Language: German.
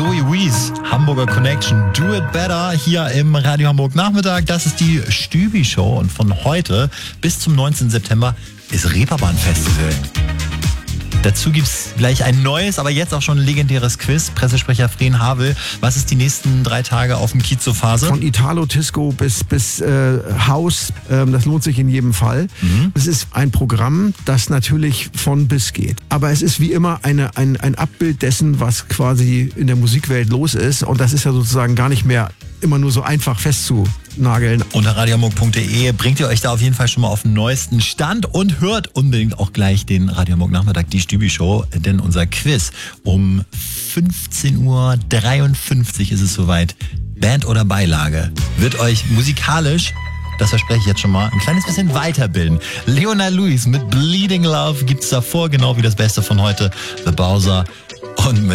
Zoe Wees, Hamburger Connection, Do It Better hier im Radio Hamburg Nachmittag. Das ist die Stübi-Show und von heute bis zum 19. September ist Reeperbahn-Festival. Dazu gibt's gleich ein neues, aber jetzt auch schon ein legendäres Quiz. Pressesprecher Fren Havel, was ist die nächsten 3 Tage auf dem Kiez so Phase? Von Italo-Disco bis House, das lohnt sich in jedem Fall. Es ist ein Programm, das natürlich von bis geht. Aber es ist wie immer ein Abbild dessen, was quasi in der Musikwelt los ist. Und das ist ja sozusagen gar nicht mehr immer nur so einfach festzunageln. Unter radiohamburg.de bringt ihr euch da auf jeden Fall schon mal auf den neuesten Stand und hört unbedingt auch gleich den Radio Hamburg Nachmittag, die Stübi-Show, denn unser Quiz um 15:53 Uhr ist es soweit. Band oder Beilage wird euch musikalisch, das verspreche ich jetzt schon mal, ein kleines bisschen weiterbilden. Leona Lewis mit Bleeding Love gibt's davor, genau wie das Beste von heute, The Bowser und